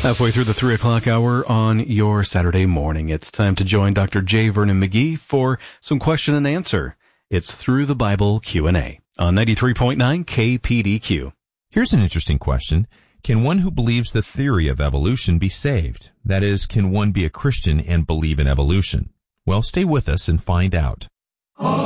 Halfway through the 3 o'clock hour on your Saturday morning, it's time to join Dr. J. Vernon McGee for some question and answer. It's Through the Bible Q&A on 93.9 KPDQ. Here's an interesting question. Can one who believes the theory of evolution be saved? That is, can one be a Christian and believe in evolution? Well, stay with us and find out.